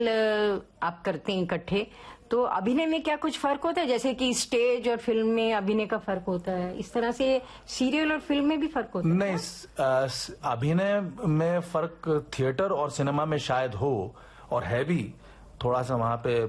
आप करते हैं इकट्ठे, तो अभिनय में क्या कुछ फर्क होता है? जैसे कि स्टेज और फिल्म में अभिनय का फर्क होता है, इस तरह से सीरियल और फिल्म में भी फर्क होता है? नहीं, अभिनय में फर्क थिएटर और सिनेमा में शायद हो, और है भी। थोड़ा सा वहां पे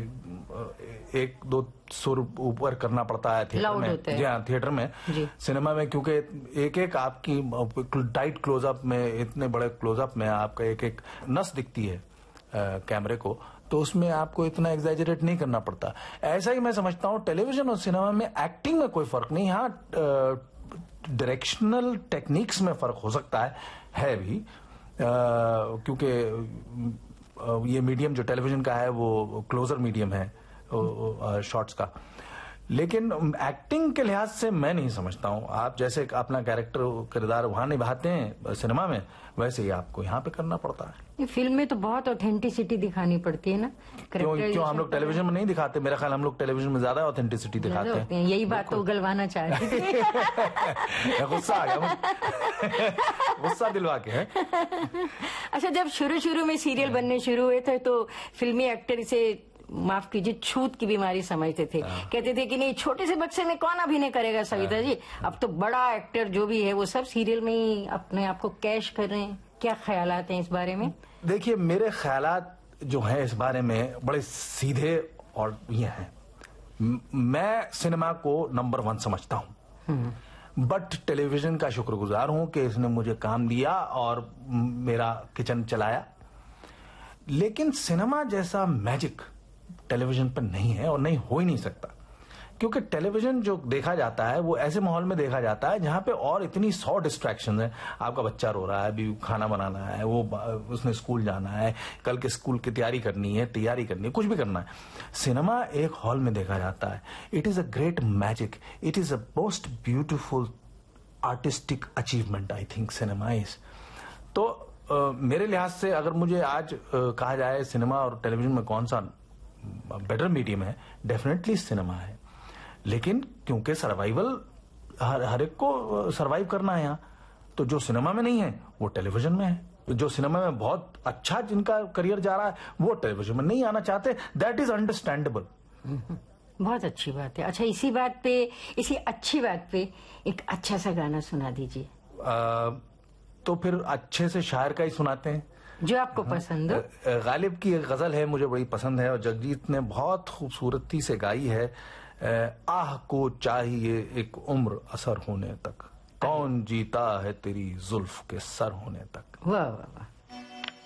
एक दो सुर ऊपर करना पड़ता है थिएटर में। जी हाँ, थिएटर में। सिनेमा में क्योंकि एक एक आपकी टाइट क्लोजअप में, इतने बड़े क्लोजअप में आपका एक एक नस दिखती है कैमरे को, तो उसमें आपको इतना एग्जैजरेट नहीं करना पड़ता। ऐसा ही मैं समझता हूँ टेलीविजन और सिनेमा में एक्टिंग में कोई फर्क नहीं। हाँ, डायरेक्शनल टेक्निक्स में फर्क हो सकता है भी, क्योंकि ये मीडियम जो टेलीविजन का है वो क्लोजर मीडियम है शॉट्स का। लेकिन एक्टिंग के लिहाज से मैं नहीं समझता हूँ। आप जैसे अपना किरदार वहां निभाते हैं सिनेमा में, वैसे ही आपको यहाँ पे करना पड़ता है। फिल्म में तो बहुत ऑथेंटिसिटी दिखानी पड़ती है ना। क्यों हम लोग टेलीविजन में नहीं दिखाते? मेरा ख्याल हम लोग टेलीविजन में ज्यादा ऑथेंटिसिटी दिखाते हैं। यही बात तो उगलवाना चाह रही थी। गुस्सा आ गया, गुस्सा दिलवा के है। अच्छा, जब शुरू में सीरियल बनने शुरू हुए थे तो फिल्मी एक्टर इसे, माफ कीजिए, छूत की बीमारी समझते थे। कहते थे कि नहीं, छोटे से बक्से में कौन अभिनय करेगा सविता जी, अब तो बड़ा एक्टर जो भी है वो सब सीरियल में ही अपने आप को कैश कर रहे हैं। क्या ख्यालात हैं इस बारे में? देखिए, मेरे ख्यालात जो हैं इस बारे में बड़े सीधे और ये हैं। मैं सिनेमा को नंबर 1 समझता हूँ, बट टेलीविजन का शुक्रगुजार हूं कि इसने मुझे काम दिया और मेरा किचन चलाया। लेकिन सिनेमा जैसा मैजिक टेलीविजन पर नहीं है और नहीं हो ही नहीं सकता, क्योंकि टेलीविजन जो देखा जाता है वो ऐसे माहौल में देखा जाता है जहां पे और इतनी 100 डिस्ट्रैक्शन है। आपका बच्चा रो रहा है, अभी खाना बनाना है, वो उसने स्कूल जाना है, कल के स्कूल की तैयारी करनी है, कुछ भी करना है। सिनेमा एक हॉल में देखा जाता है। It is a great magic, it is a most beautiful artistic achievement, I think cinema is. तो मेरे लिहाज से अगर मुझे आज कहा जाए सिनेमा और टेलीविजन में कौन सा बेटर मीडियम है, डेफिनेटली सिनेमा है। लेकिन क्योंकि सर्वाइवल, हर एक को सर्वाइव करना है यहाँ, तो जो सिनेमा में नहीं है वो टेलीविजन में है। जो सिनेमा में बहुत अच्छा जिनका करियर जा रहा है वो टेलीविजन में नहीं आना चाहते, दैट इज अंडरस्टैंडेबल। बहुत अच्छी बात है। अच्छा, इसी अच्छी बात पे एक अच्छा सा गाना सुना दीजिए। तो फिर अच्छे से शायर का ही सुनाते हैं जो आपको पसंद हो। गालिब की एक गजल है, मुझे बड़ी पसंद है और जगजीत ने बहुत खूबसूरती से गाई है। आह को चाहिए एक उम्र असर होने तक, कौन जीता है तेरी जुल्फ के सर होने तक। वाह वाह वाह।